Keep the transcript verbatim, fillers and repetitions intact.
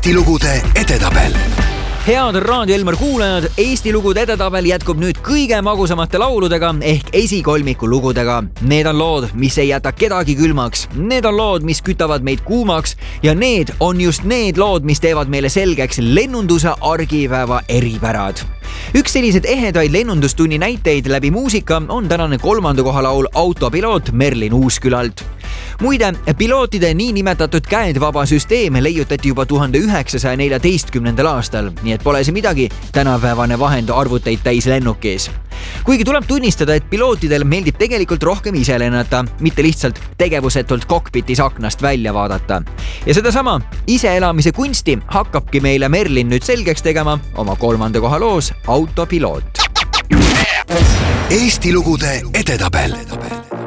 Eesti lugude edetabel. Head Raadio Elmar kuulajad, Eesti lugude edetabel jätkub nüüd kõige magusamate lauludega ehk esikolmiku lugudega. Need on lood, mis ei jäta kedagi külmaks. Need on lood, mis kütavad meid kuumaks ja need on just need lood, mis teevad meile selgeks lennunduse argipäeva eripärad. Üks sellised ehedaid lennundustunni näiteid läbi muusika on tänane kolmanda koha laul Autopiloot Merlin Uuskülalt. Muide, pilootide niinimetatud käedvaba süsteem leiutati juba tuhande üheksasaja neljateistkümnendal aastal, nii et pole see midagi tänapäevane vahend arvuteid täis lennukis. Kuigi tuleb tunnistada, et pilootidel meeldib tegelikult rohkem ise lennata, mitte lihtsalt tegevusetult kokpitis aknast välja vaadata. Ja sedasama iseelamise kunsti hakkabki meile Merlin nüüd selgeks tegema oma kolmanda koha loos Autopiloot. Eesti lugude edetabel.